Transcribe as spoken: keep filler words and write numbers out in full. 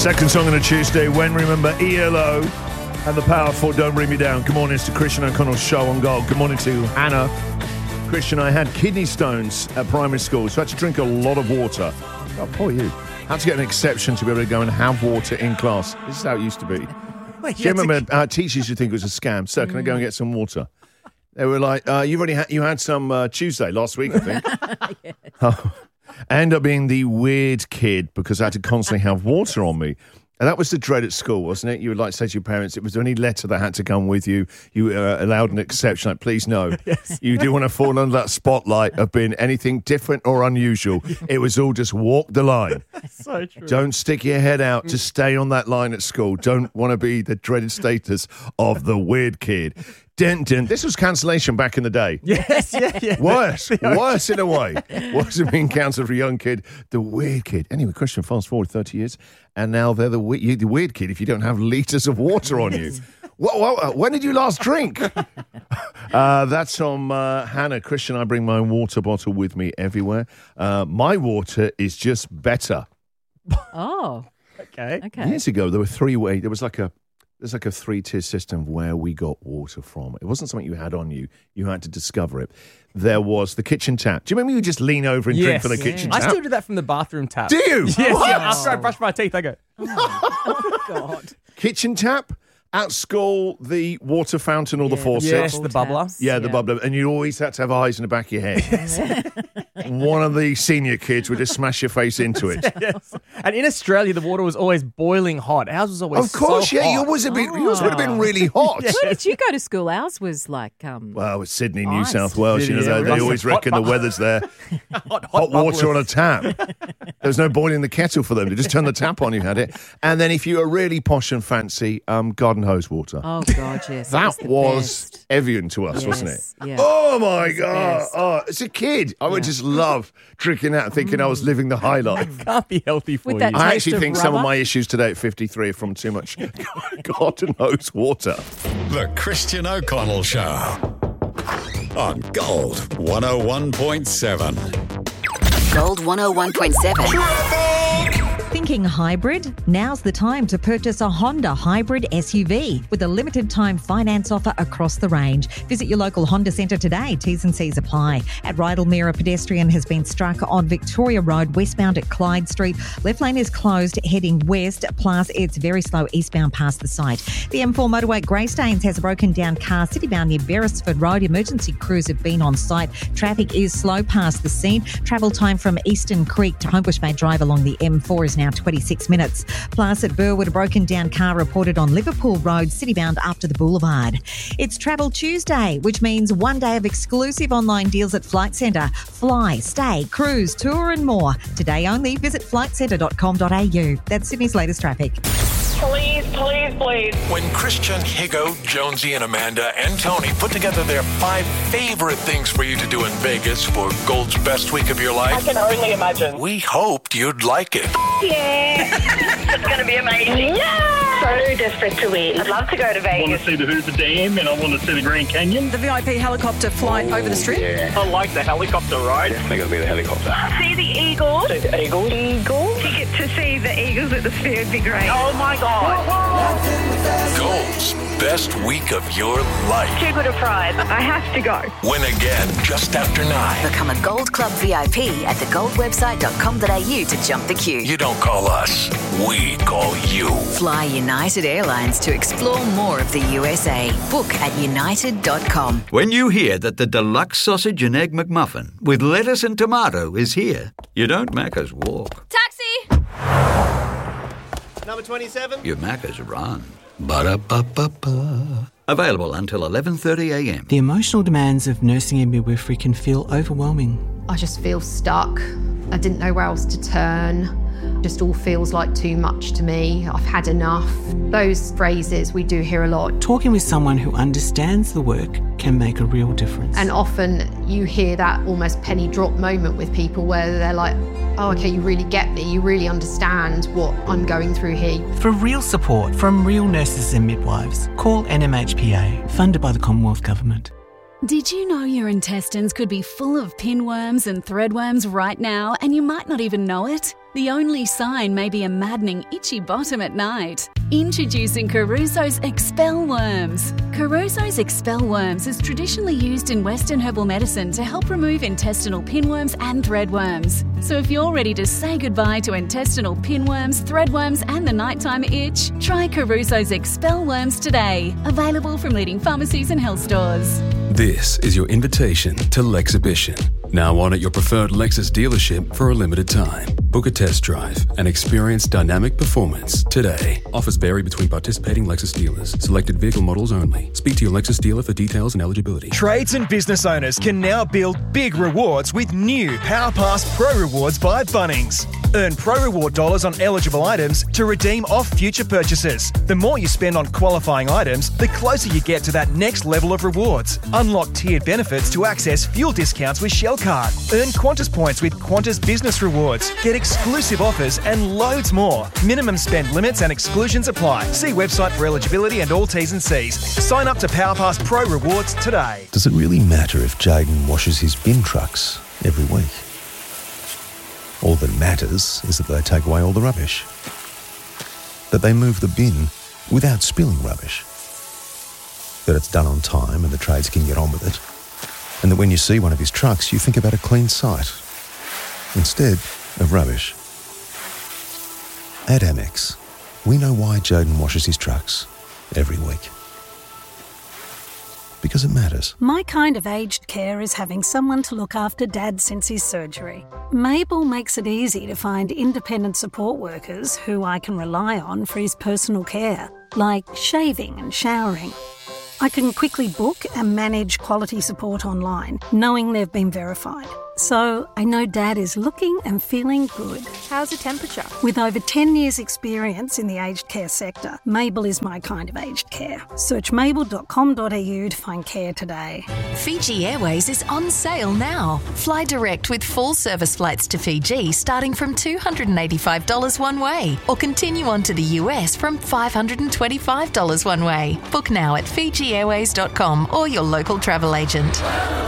Second song on a Tuesday, when remember E L O and the Power for Don't Bring Me Down. Good morning, it's the Christian O'Connell Show on Gold. Good morning to Hannah. Christian, I had kidney stones at primary school, so I had to drink a lot of water. Oh, poor you. Had to get an exception to be able to go and have water in class. This is how it used to be. Wait, Do you remember to... our teachers used to think it was a scam? Sir, can I go and get some water? They were like, uh, you've already had, you had some uh, Tuesday last week, I think. Yes. Oh. I ended up being the weird kid because I had to constantly have water on me. And that was the dread at school, wasn't it? You would like to say to your parents, it was there any letter that had to come with you? You uh, allowed an exception, like, please no. Yes. You do want to fall under that spotlight of being anything different or unusual. It was all just walk the line. So true. Don't stick your head out to stay on that line at school. Don't want to be the dreaded status of the weird kid. Dun, dun. This was cancellation back in the day. Yes, yeah, yeah. Worse, worse in a way. Worse than being cancelled for a young kid. The weird kid. Anyway, Christian, fast forward thirty years, and now they're the, we- you're the weird kid if you don't have litres of water on you. What, what, when did you last drink? uh, that's from uh, Hannah. Christian, I bring my water bottle with me everywhere. Uh, my water is just better. Oh. Okay. Okay. Years ago, there were three ways. There was like a There's like a three-tier system of where we got water from. It wasn't something you had on you. You had to discover it. There was the kitchen tap. Do you remember you just lean over and Yes. drink from the Yeah. kitchen I tap? still do that from the bathroom tap. Do you? Yes, What? yeah. After I brush my teeth, I go, Oh, God. Kitchen tap? At school, the water fountain or the Yeah, faucet? yes, the bubbler. taps. Yeah, the bubbler. And you always had to have eyes in the back of your head. One of the senior kids would just smash your face into it. Yes. And in Australia, the water was always boiling hot. Ours was always Of course, so yeah. hot. Yours, would have been, yours would have been really hot. Yes. Where did you go to school? Ours was like... Um, Well, it's Sydney, New Ice. South Wales. You know, Yeah, they, yeah. they always Hot reckon the bu- weather's there. hot, hot, Hot water on bubblers. a tap. There's no boiling the kettle for them. They just turn the tap on, you had it. And then if you were really posh and fancy, um, garden hose water. oh, God, yes. that the was best. Evian to us, Yes, wasn't it? yeah. Oh, my It's the God. best. Oh, as a kid, I would Yeah. just love drinking that and thinking I was living the high life. Can't be healthy for With you. that I taste actually of think some of rubber. my issues today at fifty-three are from too much garden hose water. The Christian O'Connell Show on Gold one oh one point seven. Gold one oh one point seven. Thinking hybrid? Now's the time to purchase a Honda hybrid S U V with a limited time finance offer across the range. Visit your local Honda centre today. T's and C's apply. At Rydalmere, a pedestrian has been struck on Victoria Road westbound at Clyde Street. Left lane is closed heading west, plus it's very slow eastbound past the site. The M four motorway Greystanes has a broken down car citybound near Beresford Road. Emergency crews have been on site. Traffic is slow past the scene. Travel time from Eastern Creek to Homebush Bay Drive along the M four is now twenty-six minutes. Plus at Burwood, a broken down car reported on Liverpool Road, citybound up to the Boulevard. It's Travel Tuesday, which means one day of exclusive online deals at Flight Centre. Fly, stay, cruise, tour and more. Today only, visit flight centre dot com dot a u. That's Sydney's latest traffic. Please, please, please. When Christian, Higo, Jonesy, and Amanda and Tony put together their five favorite things for you to do in Vegas for Gold's best week of your I life, can only imagine. we hoped you'd like it. Yeah. It's going to be amazing. Yeah. So desperate to win. I'd love to go to I want Vegas. to see the Hoover Dam and I want to see the Grand Canyon. The V I P helicopter flight over the strip. I like the helicopter ride. Definitely going to be the helicopter. See the Eagles. See the Eagles. Eagles. Ticket to see the Eagles at the Sphere would be great. Oh my God. Gold's best week of your life. Too good a prize. I have to go. Win again just after nine. Become a Gold Club V I P at the gold website dot com dot a u to jump the queue. You don't call us, we call you. Fly United Airlines to explore more of the U S A. Book at united dot com. When you hear that the deluxe sausage and egg McMuffin with lettuce and tomato is here, you don't Macca's walk. Taxi! Number twenty-seven. You Macca's run. Ba-da-ba-ba-ba. Available until eleven thirty a m. The emotional demands of nursing and midwifery can feel overwhelming. I just feel stuck. I didn't know where else to turn. Just all feels like too much to me. I've had enough. Those phrases we do hear a lot. Talking with someone who understands the work can make a real difference. And often you hear that almost penny drop moment with people where they're like, oh, okay, you really get me. You really understand what I'm going through here. For real support from real nurses and midwives, call N M H P A, funded by the Commonwealth Government. Did you know your intestines could be full of pinworms and threadworms right now and you might not even know it? The only sign may be a maddening itchy bottom at night. Introducing Caruso's Expel Worms. Caruso's Expel Worms is traditionally used in Western herbal medicine to help remove intestinal pinworms and threadworms. So if you're ready to say goodbye to intestinal pinworms, threadworms and the nighttime itch, try Caruso's Expel Worms today. Available from leading pharmacies and health stores. This is your invitation to Lexhibition. Now on at your preferred Lexus dealership for a limited time. Book a test drive and experience dynamic performance today. Offers vary between participating Lexus dealers. Selected vehicle models only. Speak to your Lexus dealer for details and eligibility. Trades and business owners can now build big rewards with new PowerPass Pro Rewards by Bunnings. Earn Pro Reward dollars on eligible items to redeem off future purchases. The more you spend on qualifying items, the closer you get to that next level of rewards. Unlock tiered benefits to access fuel discounts with Shell Card. Earn Qantas points with Qantas Business Rewards. Get exclusive offers and loads more. Minimum spend limits and exclusions apply. See website for eligibility and all T's and C's. Sign up to PowerPass Pro Rewards today. Does it really matter if Jaden washes his bin trucks every week? All that matters is that they take away all the rubbish. That they move the bin without spilling rubbish. That it's done on time and the trades can get on with it. And that when you see one of his trucks, you think about a clean site instead of rubbish. At Amex, we know why Jaden washes his trucks every week. Because it matters. My kind of aged care is having someone to look after Dad since his surgery. Mabel makes it easy to find independent support workers who I can rely on for his personal care, like shaving and showering. I can quickly book and manage quality support online, knowing they've been verified. So I know Dad is looking and feeling good. How's the temperature? With over ten years experience in the aged care sector, Mabel is my kind of aged care. Search mabel dot com dot a u to find care today. Fiji Airways is on sale now. Fly direct with full service flights to Fiji starting from two hundred eighty-five dollars one way, or continue on to the U S from five hundred twenty-five dollars one way. Book now at fiji airways dot com or your local travel agent.